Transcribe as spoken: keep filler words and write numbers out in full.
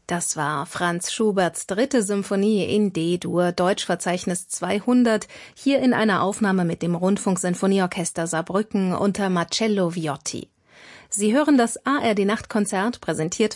Das war Franz Schuberts dritte Symphonie in D-Dur, Deutschverzeichnis zweihundert, hier in einer Aufnahme mit dem Rundfunksinfonieorchester Saarbrücken unter Marcello Viotti. Sie hören das A R D-Nachtkonzert, präsentiert